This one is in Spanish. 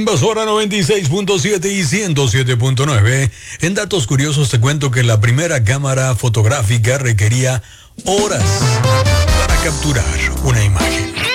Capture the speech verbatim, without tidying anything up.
Invasora noventa y seis punto siete y ciento siete punto nueve. En datos curiosos te cuento que la primera cámara fotográfica requería horas para capturar una imagen.